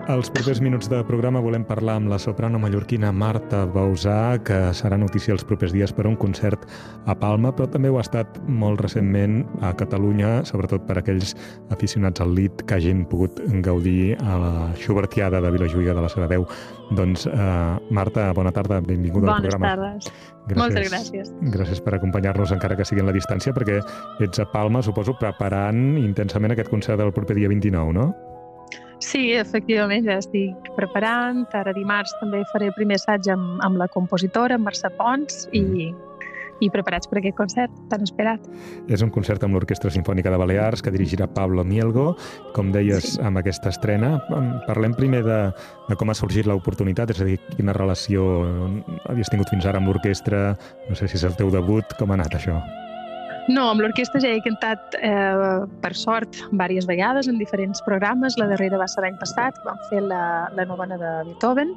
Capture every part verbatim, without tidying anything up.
als propers minuts de programa volem parlar amb la soprano mallorquina Marta Bausà, que serà notícia els propers dies per un concert a Palma, però també ho ha estat molt recentment a Catalunya, sobretot per aquells aficionats al lied que hagin pogut gaudir a la Schubertiada de Vilajuïga de la seva veu. Doncs, uh, Marta, bona tarda, benvinguda Bones al programa. Bones tardes. Gràcies, Moltes gràcies. Gràcies per acompanyar-nos, encara que sigui en la distància, perquè ets a Palma, suposo, preparant intensament aquest concert del proper dia vint-i-nou, no? Sí, efectivament, ja estic preparant. Ara dimarts també faré el primer assaig amb, amb la compositora, amb Mercè Pons, i, i preparats per aquest concert tan esperat. És un concert amb l'Orquestra Simfònica de Balears que dirigirà Pablo Mielgo. Com deies, sí, amb aquesta estrena. Parlem primer de, de com ha sorgit l'oportunitat, és a dir, quina relació havies tingut fins ara amb l'orquestra, no sé si és el teu debut, com ha anat això? No, amb l'orquestra ja he cantat, eh, per sort, diverses vegades en diferents programes. La darrera va ser l'any passat, vam fer la, la novena de Beethoven,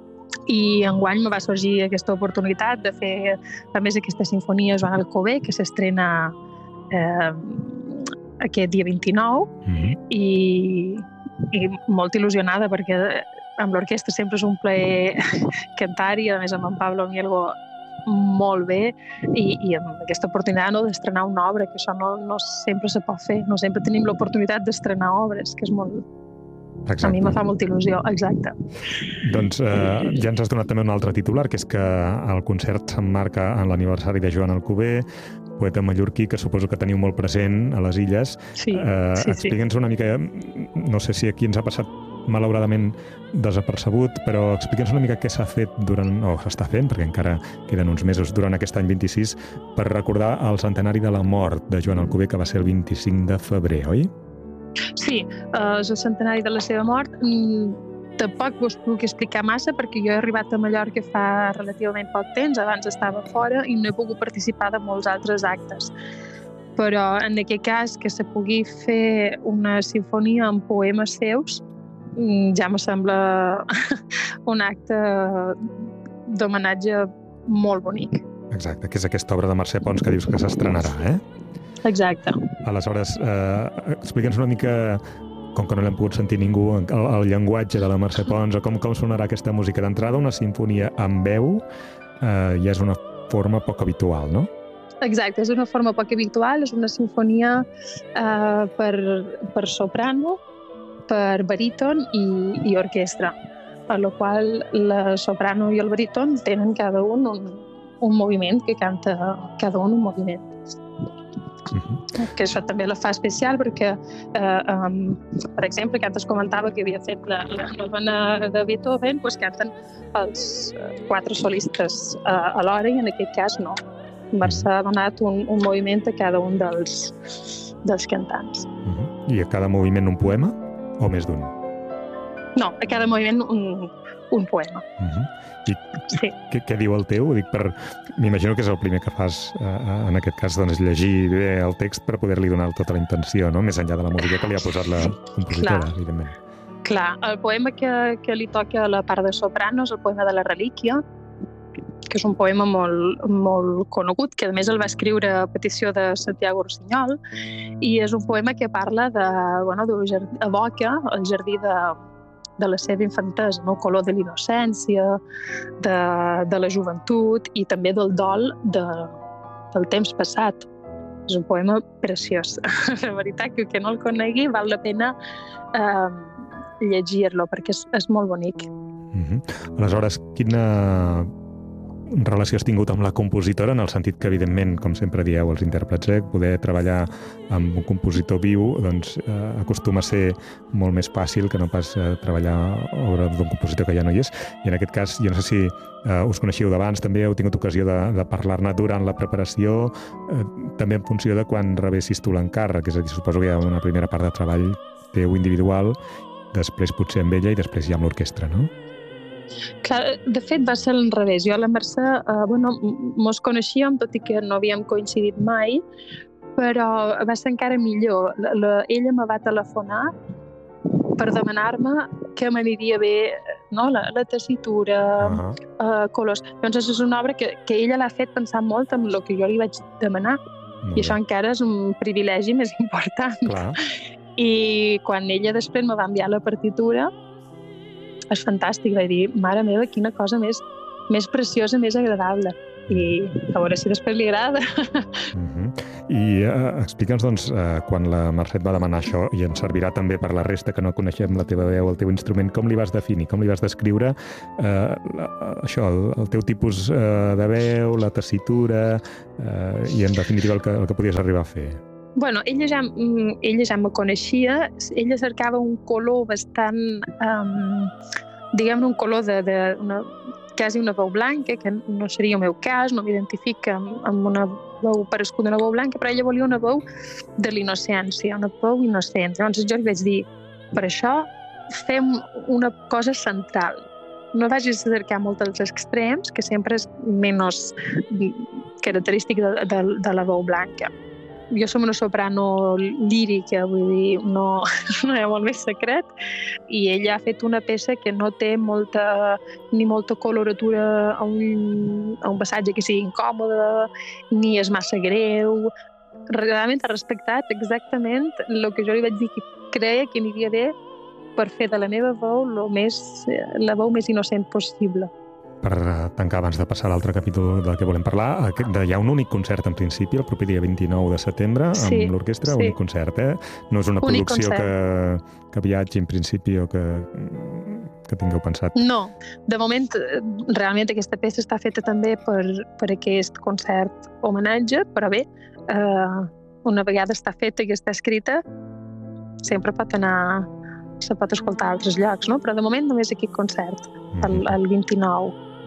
i enguany me va sorgir aquesta oportunitat de fer, a més, aquesta sinfonia Joan Alcover, que s'estrena eh, aquest dia vint-i-nou, mm-hmm. i, i molt il·lusionada, perquè amb l'orquestra sempre és un plaer cantar, i a més amb en Pablo Mielgo molt bé, i, i amb aquesta oportunitat, no, d'estrenar una obra, que això no, no sempre se pot fer, no sempre tenim l'oportunitat d'estrenar obres, que és molt... Exacte. A mi me fa molta il·lusió, exacte. Doncs eh, ja ens has donat també un altre titular, que és que el concert s'emmarca en l'aniversari de Joan Alcover, poeta mallorquí que suposo que teniu molt present a les Illes. Sí, eh, sí, Explica'ns sí. una mica, no sé si aquí ens ha passat malauradament desapercebut, però explica'ns una mica què s'ha fet durant, o s'està fent, perquè encara queden uns mesos durant aquest any vint-i-sis, per recordar el centenari de la mort de Joan Alcover, que va ser el vint-i-cinc de febrer, oi? Sí, eh, és el centenari de la seva mort. Mm, tampoc vos puc explicar massa, perquè jo he arribat a Mallorca fa relativament poc temps, abans estava fora i no he pogut participar de molts altres actes. Però en aquest cas, que se pugui fer una sinfonia amb poemes seus, ja me sembla un acte d'homenatge molt bonic. Exacte, que és aquesta obra de Mercè Pons que dius que s'estrenarà, eh? Exacte. Aleshores, eh, explica'ns una mica, com que no l'hem pogut sentir ningú, el, el llenguatge de la Mercè Pons, o com, com sonarà aquesta música d'entrada, una sinfonia amb veu, eh, ja és una forma poc habitual, no? Exacte, és una forma poc habitual, és una sinfonia eh, per, per soprano, per baríton i, i orquestra, a la qual la soprano i el baríton tenen cada un un, un moviment que canta cada un un moviment. Uh-huh. Que això també la fa especial perquè, eh, um, per exemple, que antes comentava que havia fet la, la novena de Beethoven, doncs canten els quatre solistes uh, alhora, i en aquest cas no. Mercè ha donat un, un moviment a cada un dels, dels cantants. Uh-huh. I a cada moviment un poema? O més d'un? No, a cada moviment un, un poema. Uh-huh. I sí. què, què diu el teu? Dic per... M'imagino que és el primer que fas, eh, en aquest cas, doncs, llegir bé el text per poder-li donar tota la intenció, no? Més enllà de la música que li ha posat la compositora, Clar. evidentment. Clar, el poema que, que li toca a la part de soprano és el poema de la Relíquia, que és un poema molt, molt conegut, que a més el va escriure a petició de Santiago Rossinyol, i és un poema que parla de, bueno, d'un jardí, evoca el jardí de, de la seva infantesa, no? El color de l'innocència, de, de la joventut i també del dol de, del temps passat. És un poema preciós. La veritat que que no el conegui val la pena eh, llegir-lo, perquè és, és molt bonic. Mm-hmm. Aleshores, quina relació has tingut amb la compositora, en el sentit que, evidentment, com sempre dieu els intèrprets, eh, poder treballar amb un compositor viu doncs, eh, acostuma a ser molt més fàcil que no pas eh, treballar obra d'un compositor que ja no hi és. I en aquest cas, jo no sé si eh, us coneixíeu d'abans, també heu tingut ocasió de, de parlar-ne durant la preparació, eh, també en funció de quan rebessis tu l'encàrrec, és a dir, suposo que hi ha una primera part de treball teu individual, després potser amb ella i després ja amb l'orquestra, no? Clar, de fet va ser al revés. Jo a la Mercè, eh, bueno, mos coneixíem, tot i que no havíem coincidit mai, però va ser encara millor. La, la, ella me va telefonar per demanar-me que m'aniria bé, no? la, la tessitura, uh-huh. eh, colors. Llavors és una obra que, que ella l'ha fet pensant molt en el que jo li vaig demanar. Molt I això bé. Encara és un privilegi més important. Clar. I quan ella després me va enviar la partitura, és fantàstic, vaig dir, mare meva, quina cosa més, més preciosa, més agradable. I a veure si després li agrada. Uh-huh. I uh, explica'ns, doncs, uh, quan la Mercè va demanar això, i ens servirà també per la resta que no coneixem la teva veu, el teu instrument, com li vas definir, com li vas descriure uh, la, això, el, el teu tipus uh, de veu, la tessitura, uh, i en definitiva el que, el que podies arribar a fer? Bueno, ella ja, ella ja me coneixia, ella cercava un color bastant, um, diguem-ne, un color de, de una, quasi una veu blanca, que no seria el meu cas, no m'identifica amb, amb una veu parescuda d'una veu blanca, però ella volia una veu de l'innocència, una veu innocent. Llavors jo li vaig dir, per això fem una cosa central. No vagis a cercar molt dels extrems, que sempre és menys característic de, de, de la veu blanca. Jo som una soprano lírica, vull dir, no, no hi ha molt més secret, i ella ha fet una peça que no té molta, ni molta coloratura a un, a un passatge que sigui incòmode, ni és massa greu. Realment ha respectat exactament el que jo li vaig dir que creia que aniria bé per fer de la meva veu lo més, la veu més innocent possible. Per tancar, abans de passar a l'altre capítol del que volem parlar, hi ha un únic concert en principi, el proper dia vint-i-nou de setembre, sí, amb l'orquestra, sí. Únic concert, eh? No és una únic producció concert. que, que viatgi en principi o que, que tingueu pensat. No, de moment, realment aquesta peça està feta també per, per aquest concert homenatge, però bé, eh, una vegada està feta i està escrita, sempre pot anar, se pot escoltar a altres llocs, no? Però de moment només aquest concert, el, el vint-i-nou.